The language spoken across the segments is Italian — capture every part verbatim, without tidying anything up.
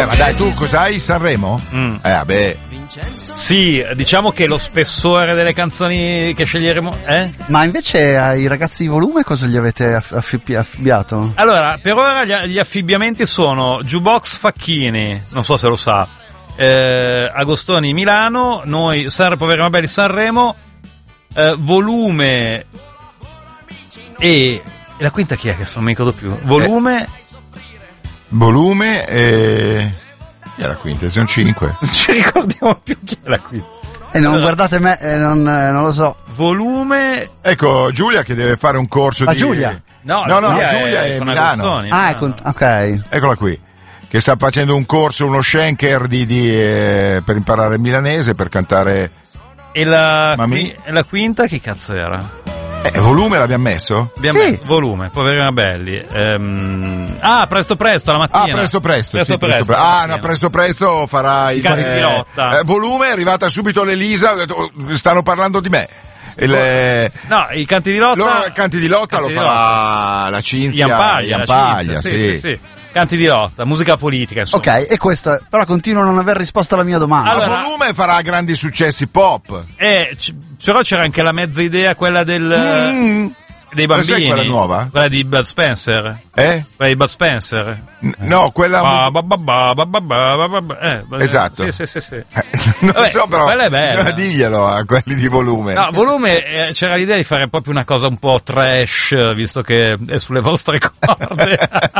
Beh, ma dai, tu cos'hai? Sanremo? Mm. Eh, vabbè. Sì, diciamo che lo spessore delle canzoni che sceglieremo eh? Ma invece ai ragazzi di Volume cosa gli avete affibbi- affibbiato? Allora, per ora gli, gli affibbiamenti sono Jukebox Facchini, non so se lo sa, eh, Agostoni Milano, noi Sanremo, Poveri Belli Sanremo, eh, Volume e... e la quinta chi è che non mi ricordo più? Volume... Eh, volume e... Chi è la quinta? Sono cinque. Non ci ricordiamo più chi è la quinta. E non guardate me, eh, non, eh, non lo so. Volume... Ecco, Giulia che deve fare un corso La di... Giulia? No, no, no, Giulia, Giulia è, è con Milano. Agostoni, Ah, no, è con... no. ok. Eccola qui. Che sta facendo un corso, uno Schenker di, di, eh, per imparare il milanese, per cantare... E la, Mamì. qui- e la quinta chi cazzo era? Eh, volume l'abbiamo messo? Abbiamo Sì. messo Volume, Poveri ma Belli. Ehm, ah, presto presto la mattina. Ah, presto presto, Presto sì, presto presto, pre- la Ah, mattina. no, presto presto farà il Cani di lotta. eh, Volume, è arrivata subito l'Elisa, ho detto, "Oh, stanno parlando di me." Il, eh, No, i canti di lotta. loro canti di lotta Canti lo di farà la Cinzia Ian Paglia, Ian la Paglia, Cinzia, sì. sì, sì, sì. Canti di lotta, musica politica, insomma. Ok, e questo, però continuo a non aver risposto alla mia domanda. Ma Allora- Volume farà grandi successi pop. Eh, c- però c'era anche la mezza idea, quella del Mm. dei La bambini. sai quella nuova? Quella di Bud Spencer. Eh? Quella di Bud Spencer. N- no, quella Ba, ba, ba, ba, ba, ba, ba, ba, ba, eh, ba- Esatto. Sì, sì, sì, sì. non Vabbè, so, però quella è bella. bisogna diglielo a quelli di Volume. No, Volume, eh, c'era l'idea di fare proprio una cosa un po' trash, visto che è sulle vostre corde.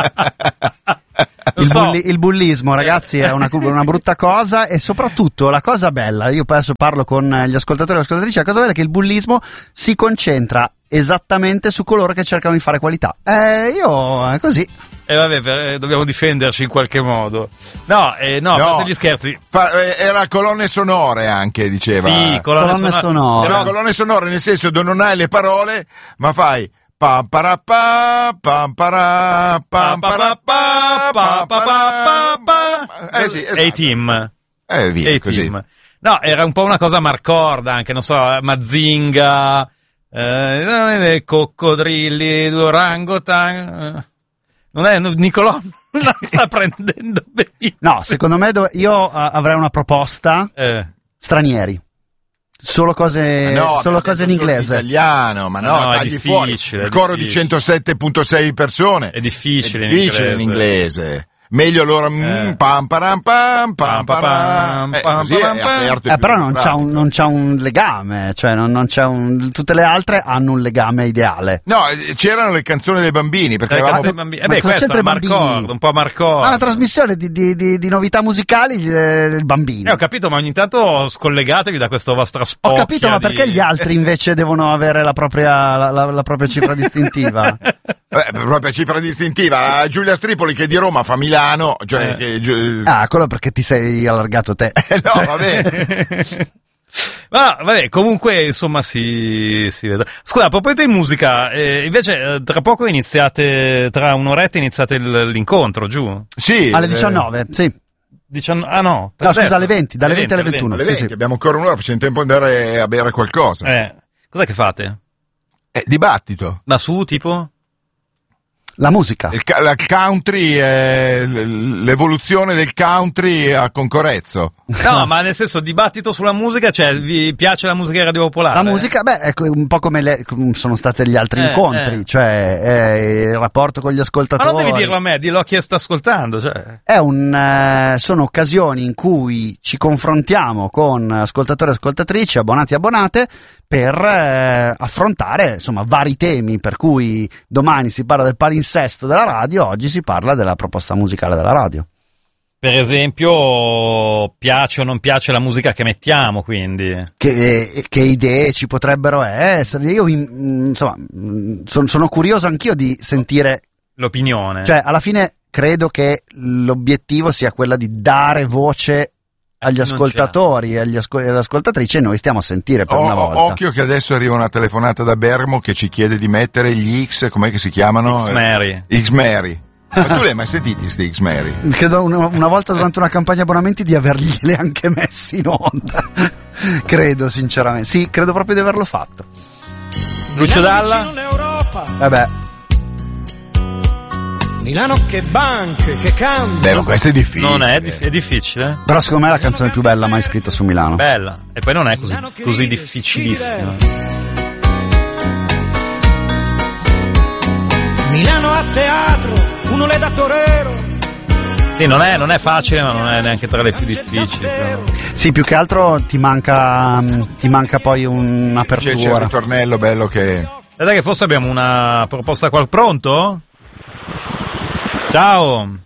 Non Il, so. bulli- il bullismo, ragazzi, è una, una brutta cosa, e soprattutto la cosa bella, io adesso parlo con gli ascoltatori e le ascoltatrici, la cosa bella è che il bullismo si concentra esattamente su coloro che cercano di fare qualità. Eh, io è così. E eh, vabbè, per- eh, dobbiamo difenderci in qualche modo. No, eh, no, a No. parte gli scherzi. Fa- eh, era colonne sonore anche, diceva. Sì, colonne, Colonne sonore. sonore. Cioè, Però- colonne sonore nel senso dove non hai le parole, ma fai pam parapà, pam parà, pam parapà, pam parà. Eh sì, esatto. A-Team. Eh, via, così. A-Team. No, era un po' una cosa marcorda anche, non so, Mazinga, eh, coccodrilli, due orangotan. eh. Non è, Nicolò non la sta prendendo benissimo. No, secondo me dov- io eh, avrei una proposta: Eh. stranieri. Solo cose, Ma no, solo abbiamo cose in detto solo inglese. Italiano, ma no, No, è tagli difficile, fuori. è Il coro di difficile. centosette virgola sei persone. È difficile È in difficile in inglese. inglese. Meglio allora mm, Eh. pam param pam pam Pam, pam, param. Eh, pam, così pam, è pam. aperto. Eh, più però non c'ha, democratico. un, non c'ha un legame, cioè non, non c'è un, tutte le altre hanno un legame ideale. No, eh, c'erano le canzoni dei bambini perché Eh, avevamo... cazzo, i bambini. Eh Ma beh, cosa questo è c'entra i bambini? Marcord, un po' Marcord. Ah, una trasmissione di, di, di, di novità musicali, eh, il bambino. Eh, ho capito, ma ogni tanto scollegatevi da questo vostro Ho spocchia capito, ma perché di- gli altri invece devono avere la propria, la, la- la propria cifra distintiva? Eh, proprio cifra distintiva. La Giulia Stripoli che di Roma fa Milano, cioè... Eh. Che, Giu- Ah, quello perché ti sei allargato te. Eh, no, vabbè. Ma vabbè, comunque insomma si, si vede. Scusa, a proposito di musica, eh, invece eh, tra poco iniziate, tra un'oretta iniziate il- l'incontro, giù? Sì. Alle eh, diciannove, sì. Diciannove ah no, No, scusa, alle venti, dalle venti alle ventuno. alle Sì, venti, sì. abbiamo ancora un'ora, facciamo in tempo di andare a bere qualcosa. Eh, cos'è che fate? Eh, dibattito. Da su, tipo? La musica. Il, ca- la country, è l- l'evoluzione del country a Concorrezzo. No, ma nel senso, dibattito sulla musica, cioè vi piace la musica di Radio Popolare? La musica, beh, ecco, un po' come le- come sono stati gli altri Eh, incontri, eh. cioè eh, il rapporto con gli Ma ascoltatori. non devi dirlo a me, dillo a chi sta ascoltando, cioè. È un, eh, sono occasioni in cui ci confrontiamo con ascoltatori e ascoltatrici, abbonati e abbonate, per eh, affrontare insomma vari temi, per cui domani si parla del palinsesto della radio, oggi si parla della proposta musicale della radio. Per esempio, piace o non piace la musica che mettiamo, quindi. Che, che idee ci potrebbero essere? Io mm, insomma mm, son- sono curioso anch'io di sentire, L'opinione. cioè alla fine credo che l'obiettivo sia quella di dare voce agli non ce ascoltatori e agli ascol- alle ascoltatrici, e noi stiamo a sentire per O- una volta. occhio che adesso arriva una telefonata da Bermo che ci chiede di mettere gli X, com'è che si chiamano? X-Mary. X-Mary. Ma tu li hai mai sentiti sti X-Mary? Credo una, una volta durante una campagna abbonamenti di averglieli anche messi in onda. Credo sinceramente. Sì, credo proprio di averlo fatto. Lucio Dalla? Vabbè. Milano che banche, che cambio. Beh, ma questo è difficile. Non è, è difficile. Però secondo me è la canzone più bella mai scritta su Milano. Bella. E poi non è così, così difficilissima. Milano a teatro, uno le da torero. Sì, non è, non è facile, ma non è neanche tra le più difficili. Però. Sì, più che altro ti manca ti manca poi C'è, c'è il un'apertura. ritornello bello che... Guarda che forse abbiamo una proposta qua. Pronto? Ciao.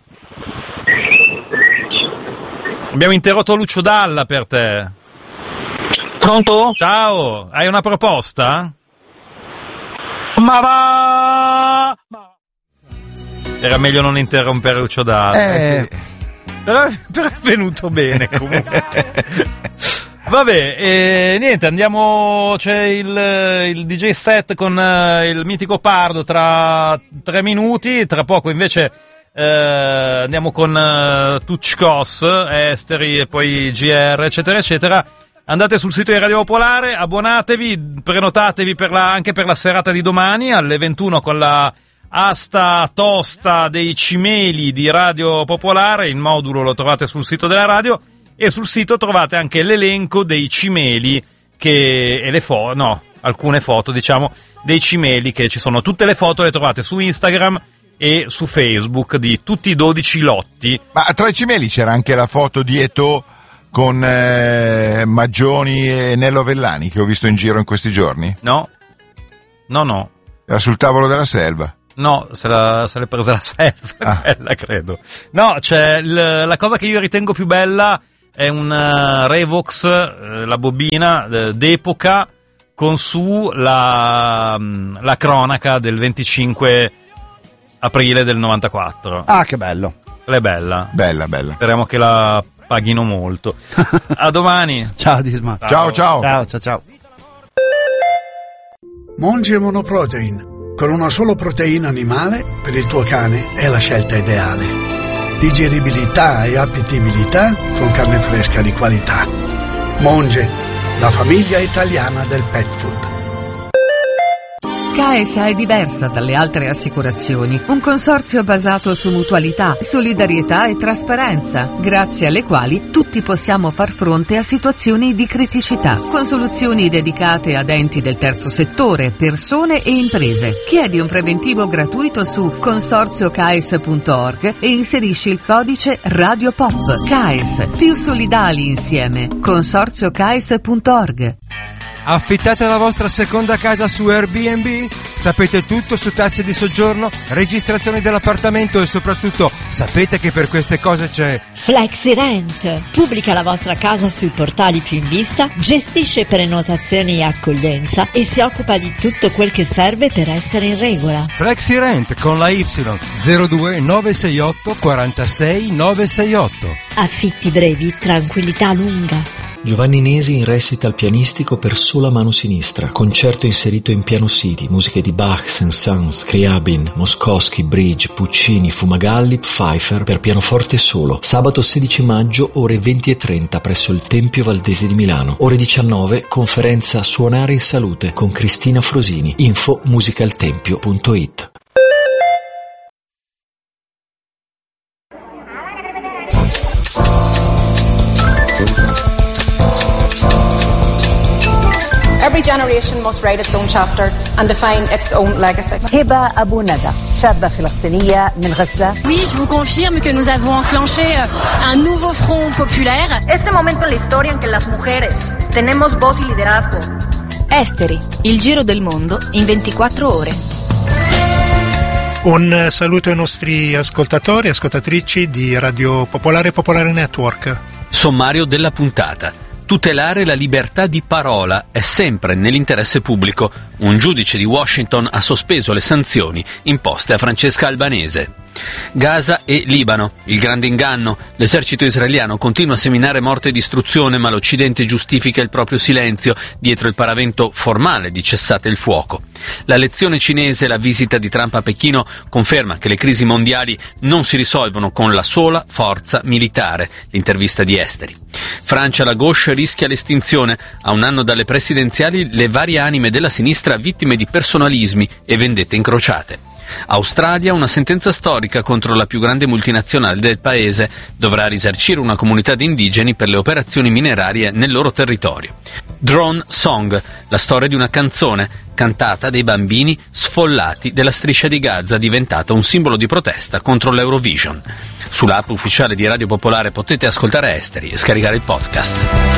Abbiamo interrotto Lucio Dalla per te. Pronto? Ciao, hai una proposta? Ma va! Era meglio non interrompere Lucio Dalla. Eh, sì. Però, però è venuto bene comunque. Vabbè, eh, niente, andiamo, c'è il, il D J set con eh, il mitico Pardo tra tre minuti, tra poco invece eh, andiamo con eh, Tuchkos, Esteri e poi G R eccetera eccetera. Andate sul sito di Radio Popolare, abbonatevi, prenotatevi per la, anche per la serata di domani alle ventuno con la asta tosta dei cimeli di Radio Popolare. Il modulo lo trovate sul sito della radio e sul sito trovate anche l'elenco dei cimeli che, e le foto, no, alcune foto diciamo dei cimeli che ci sono. Tutte le foto le trovate su Instagram e su Facebook di tutti i dodici lotti. Ma tra i cimeli c'era anche la foto di Eto'o con eh, Maggioni e Nello Vellani che ho visto in giro in questi giorni. No, no, no. Era sul tavolo della selva. No, se, la, se l'è presa la selva, Ah. bella credo. No, c'è il, la cosa che io ritengo più bella è una Revox, eh, la bobina eh, d'epoca, con su la, la cronaca del venticinque aprile del novantaquattro. ah, che bello. Quella è bella. Bella, bella. Speriamo che la paghino molto. A domani. Ciao Disma. Ciao, ciao. Ciao, ciao, ciao. Monge Monoprotein. Con una sola proteina animale, per il tuo cane è la scelta ideale. Digeribilità e appetibilità con carne fresca di qualità. Monge, la famiglia italiana del pet food. Caesa è diversa dalle altre assicurazioni, un consorzio basato su mutualità, solidarietà e trasparenza, grazie alle quali tutti possiamo far fronte a situazioni di criticità, con soluzioni dedicate ad enti del terzo settore, persone e imprese. Chiedi un preventivo gratuito su consorzio caes punto org e inserisci il codice Radio Pop. Caes, più solidali insieme. consorzio caes punto org. Affittate la vostra seconda casa su Airbnb? Sapete tutto su tasse di soggiorno, registrazione dell'appartamento e soprattutto sapete che per queste cose c'è FlexiRent. Pubblica la vostra casa sui portali più in vista, gestisce prenotazioni e accoglienza e si occupa di tutto quel che serve per essere in regola. FlexiRent con la Y zero due nove sei otto quarantasei nove sei otto. Affitti brevi, tranquillità lunga. Giovanni Nesi in recital pianistico per sola mano sinistra, concerto inserito in Piano City, musiche di Bach, Saint-Saëns, Scriabin, Moskowski, Bridge, Puccini, Fumagalli, Pfeiffer per pianoforte solo. Sabato sedici maggio, ore venti e trenta presso il Tempio Valdese di Milano. Ore diciannove, conferenza Suonare in Salute con Cristina Frosini. Info musicaltempio punto it. Every generation must write its own chapter and define its own legacy. هبة أبو ندى شابة فلسطينية من غزة. Oui, je vous confirme que nous avons enclenché un nouveau front populaire. Este momento en la historia en que las mujeres tenemos voz y liderazgo. Esteri, il giro del mondo in ventiquattro ore. Un saluto ai nostri ascoltatori e ascoltatrici di Radio Popolare e Popolare Network. Sommario della puntata. Tutelare la libertà di parola è sempre nell'interesse pubblico. Un giudice di Washington ha sospeso le sanzioni imposte a Francesca Albanese. Gaza e Libano. Il grande inganno. L'esercito israeliano continua a seminare morte e distruzione, ma l'Occidente giustifica il proprio silenzio dietro il paravento formale di cessate il fuoco. La lezione cinese e la visita di Trump a Pechino conferma che le crisi mondiali non si risolvono con la sola forza militare. L'intervista di Esteri. Francia, la gauche rischia l'estinzione. A un anno dalle presidenziali, le varie anime della sinistra vittime di personalismi e vendette incrociate. Australia, una sentenza storica contro la più grande multinazionale del paese. Dovrà risarcire una comunità di indigeni per le operazioni minerarie nel loro territorio. Drone Song, la storia di una canzone cantata dai bambini sfollati della striscia di Gaza, diventata un simbolo di protesta contro l'Eurovision. Sull'app ufficiale di Radio Popolare potete ascoltare Esteri e scaricare il podcast.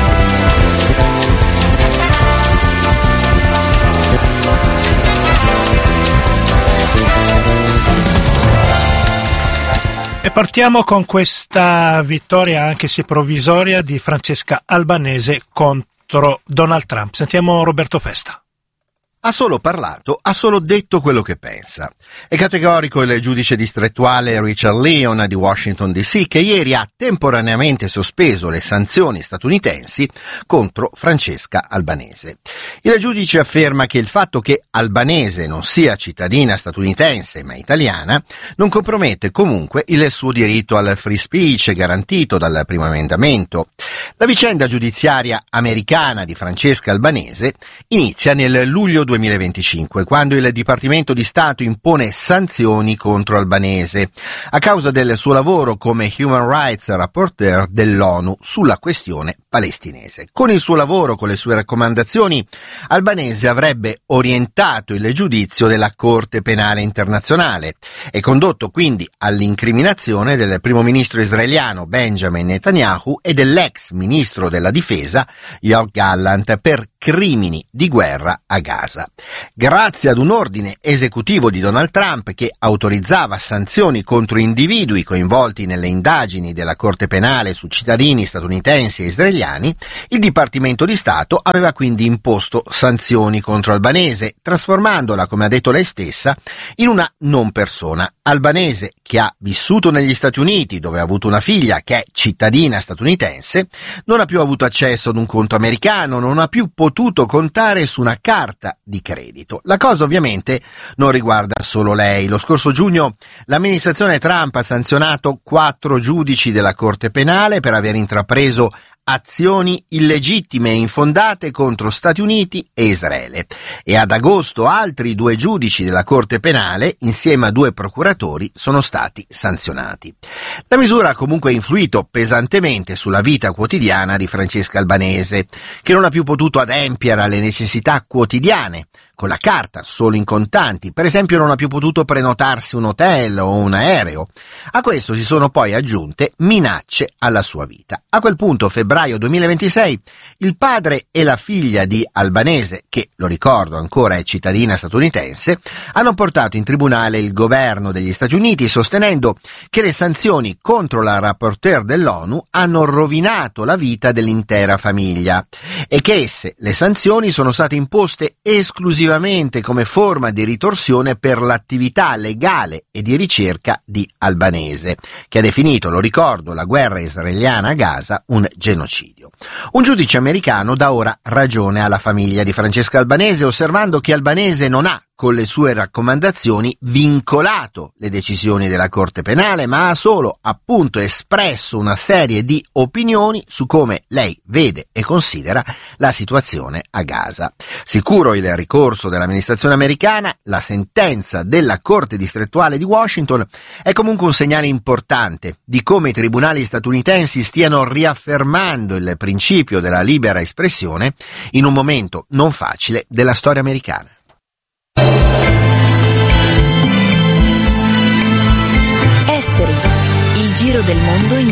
E partiamo con questa vittoria, anche se provvisoria, di Francesca Albanese contro Donald Trump. Sentiamo Roberto Festa. Ha solo parlato, ha solo detto quello che pensa. È categorico il giudice distrettuale Richard Leon di Washington D C, che ieri ha temporaneamente sospeso le sanzioni statunitensi contro Francesca Albanese. Il giudice afferma che il fatto che Albanese non sia cittadina statunitense ma italiana non compromette comunque il suo diritto al free speech garantito dal primo emendamento. La vicenda giudiziaria americana di Francesca Albanese inizia nel luglio duemilaventicinque, quando il Dipartimento di Stato impone sanzioni contro Albanese a causa del suo lavoro come Human Rights Rapporteur dell'ONU sulla questione palestinese. Con il suo lavoro, con le sue raccomandazioni, Albanese avrebbe orientato il giudizio della Corte Penale Internazionale e condotto quindi all'incriminazione del primo ministro israeliano Benjamin Netanyahu e dell'ex ministro della difesa Yoav Gallant per crimini di guerra a Gaza. Grazie ad un ordine esecutivo di Donald Trump che autorizzava sanzioni contro individui coinvolti nelle indagini della Corte Penale su cittadini statunitensi e israeliani, il Dipartimento di Stato aveva quindi imposto sanzioni contro Albanese, trasformandola, come ha detto lei stessa, in una non persona. Albanese, che ha vissuto negli Stati Uniti, dove ha avuto una figlia che è cittadina statunitense, non ha più avuto accesso ad un conto americano, non ha più potuto contare su una carta di credito. La cosa ovviamente non riguarda solo lei. Lo scorso giugno l'amministrazione Trump ha sanzionato quattro giudici della Corte Penale per aver intrapreso azioni illegittime e infondate contro Stati Uniti e Israele, e ad agosto altri due giudici della Corte Penale, insieme a due procuratori, sono stati sanzionati. La misura ha comunque influito pesantemente sulla vita quotidiana di Francesca Albanese, che non ha più potuto adempiere alle necessità quotidiane con la carta, solo in contanti. Per esempio non ha più potuto prenotarsi un hotel o un aereo. A questo si sono poi aggiunte minacce alla sua vita. A quel punto, febbraio duemilaventisei, il padre e la figlia di Albanese, che, lo ricordo ancora, è cittadina statunitense, hanno portato in tribunale il governo degli Stati Uniti sostenendo che le sanzioni contro la rapporteur dell'ONU hanno rovinato la vita dell'intera famiglia e che esse, le sanzioni, sono state imposte esclusivamente come forma di ritorsione per l'attività legale e di ricerca di Albanese, che ha definito, lo ricordo, la guerra israeliana a Gaza un genocidio. Un giudice americano dà ora ragione alla famiglia di Francesca Albanese, osservando che Albanese non ha, con le sue raccomandazioni, vincolato le decisioni della Corte Penale, ma ha solo, appunto, espresso una serie di opinioni su come lei vede e considera la situazione a Gaza. Sicuro il ricorso dell'amministrazione americana, la sentenza della Corte distrettuale di Washington è comunque un segnale importante di come i tribunali statunitensi stiano riaffermando il principio della libera espressione in un momento non facile della storia americana. Esteri, il giro del mondo in